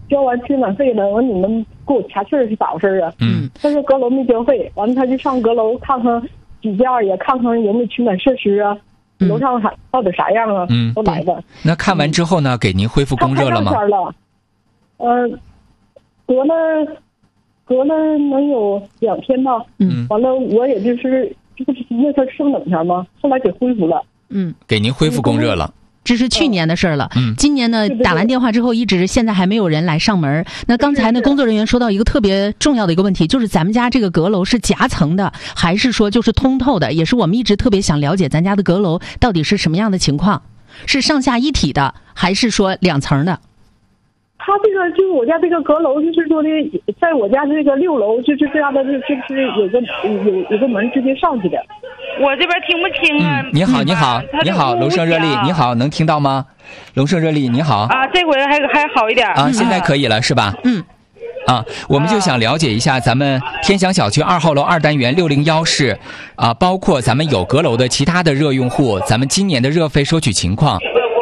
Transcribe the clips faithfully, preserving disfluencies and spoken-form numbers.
交完取暖费了，完你们给我掐气儿是咋回事啊？ 嗯， 他说阁楼没交费，完了他就上阁楼看看几家，也看看有没有取暖设施啊， 嗯、 楼上还到底啥样啊？ 嗯， 都来的。 那看完之后呢，给您恢复供热了吗？ 了了，呃，隔了隔了能有两天吧。 嗯， 完了我也就是这不是那天剩两天吗？后来给恢复了。 嗯， 给您恢复供热了。 这是去年的事儿了。 嗯， 今年呢，打完电话之后，一直现在还没有人来上门。那刚才呢，工作人员说到一个特别重要的一个问题，就是咱们家这个阁楼是夹层的，还是说就是通透的？也是我们一直特别想了解咱家的阁楼到底是什么样的情况，是上下一体的，还是说两层的？ 他这个就是我家这个阁楼，就是说的，在我家这个六楼，就是这样的，就是有个有有个门直接上去的。 我这边听不清啊。 嗯，你好，你好，你好，龙盛热力，你好，能听到吗？龙盛热力，你好。 啊，这回还还好一点啊，现在可以了是吧？ 嗯。 啊，我们就想了解一下咱们天祥小区二号楼二单元六零幺室，啊，包括咱们有阁楼的其他的热用户，咱们今年的热费收取情况。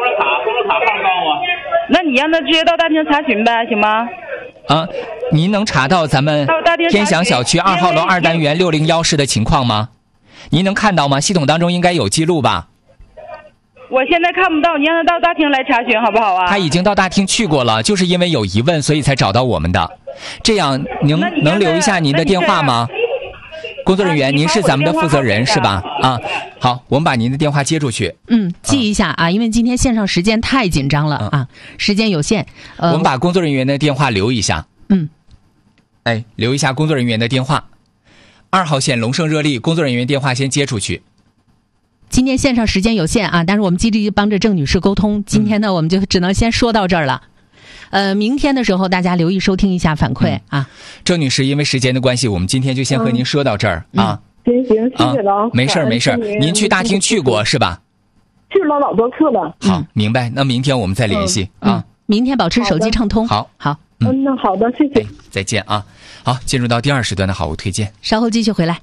那你让他直接到大厅查询呗，行吗？ 啊，您能查到咱们天祥小区二号楼二单元六零幺室的情况吗？您能看到吗？系统当中应该有记录吧？ 我现在看不到，你让他到大厅来查询好不好啊？ 他已经到大厅去过了，就是因为有疑问，所以才找到我们的。这样，您能留一下您的电话吗？工作人员，您是咱们的负责人是吧？啊，好，我们把您的电话接出去。 嗯，记一下啊，因为今天线上时间太紧张了啊，时间有限。呃， 我们把工作人员的电话留一下。 嗯， 哎，留一下工作人员的电话。二号线龙盛热力工作人员电话先接出去。 今天线上时间有限啊，但是我们积极帮着郑女士沟通。今天呢，嗯、我们就只能先说到这儿了。呃，明天的时候大家留意收听一下反馈、嗯、啊。 郑女士，因为时间的关系，我们今天就先和您说到这儿、 嗯、 啊。 行行，谢谢了、啊。 没事没事，您去大厅去过是吧？ 去了老多次了。 好，嗯、明白。那明天我们再联系、嗯、啊、 嗯。明天保持手机畅通。 好， 好。 嗯，那好的，谢谢、 哎。再见啊。好，进入到第二时段的好物推荐， 稍后继续回来。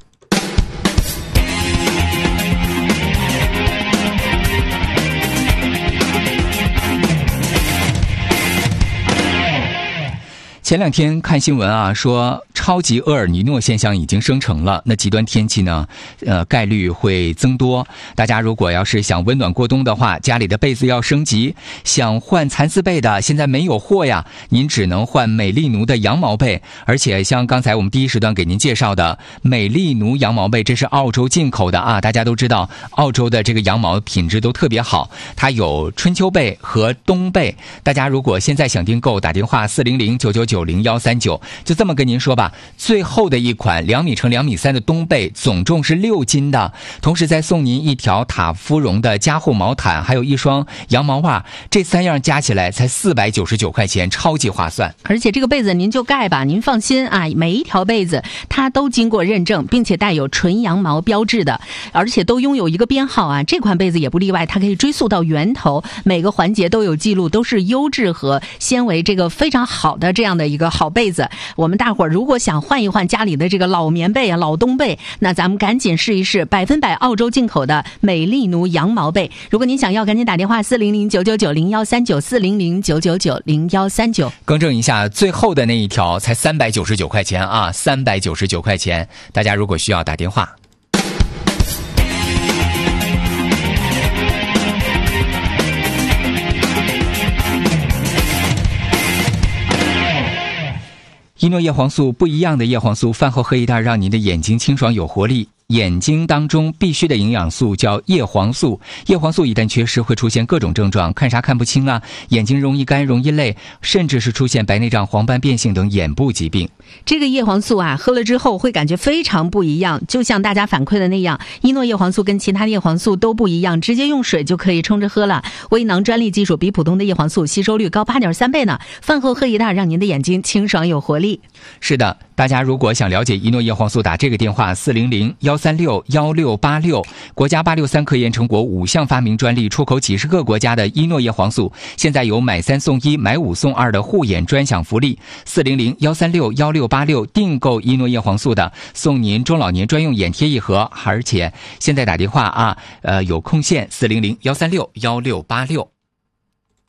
前两天看新闻啊，说超级厄尔尼诺现象已经生成了，那极端天气呢，呃，概率会增多。大家如果要是想温暖过冬的话，家里的被子要升级。想换蚕丝被的，现在没有货呀，您只能换美丽奴的羊毛被。而且像刚才我们第一时段给您介绍的美丽奴羊毛被，这是澳洲进口的啊。大家都知道，澳洲的这个羊毛品质都特别好，它有春秋被和冬被。大家如果现在想订购，打电话四零零九九九零幺三九，就这么跟您说吧。最后的一款两米乘两米三的冬被，总重是六斤的，同时再送您一条塔夫绒的加厚毛毯，还有一双羊毛袜，这三样加起来才四百九十九块钱，超级划算。 而且这个被子您就盖吧，您放心啊，每一条被子它都经过认证，并且带有纯羊毛标志的，而且都拥有一个编号啊。这款被子也不例外，它可以追溯到源头，每个环节都有记录，都是优质和纤维这个非常好的这样的一个好被子。我们大伙儿如果想换一换家里的这个老棉被啊、老冬被，那咱们赶紧试一试百分百澳洲进口的美丽奴羊毛被。如果您想要，赶紧打电话四零零九九九零幺三九四零零九九九零幺三九。 更正一下，最后的那一条才三百九十九块钱啊，三百九十九块钱。大家如果需要打电话。一诺叶黄素，不一样的叶黄素，饭后喝一袋，让您的眼睛清爽有活力。眼睛当中必须的营养素叫叶黄素，叶黄素一旦缺失会出现各种症状，看啥看不清啊，眼睛容易干容易累，甚至是出现白内障、黄斑变性等眼部疾病。 这个叶黄素啊，喝了之后会感觉非常不一样，就像大家反馈的那样，一诺叶黄素跟其他叶黄素都不一样，直接用水就可以冲着喝了。微囊专利技术，比普通的叶黄素吸收率高 八点三倍呢，饭后喝一袋，让您的眼睛清爽有活力。 是的，大家如果想了解一诺叶黄素，打这个电话四零零幺三六幺六八六，国家八六三科研成果五项发明专利，出口几十个国家的一诺叶黄素，现在有买三送一、买五送二的护眼专享福利。四零零幺三六幺六八六订购一诺叶黄素的，送您中老年专用眼贴一盒，而且现在打电话啊，呃，有空线四零零幺三六幺六八六。